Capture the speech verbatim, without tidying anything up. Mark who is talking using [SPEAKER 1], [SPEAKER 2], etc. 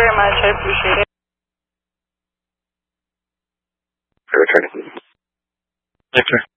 [SPEAKER 1] very much. I appreciate it.
[SPEAKER 2] For returning.
[SPEAKER 3] Yes, sir.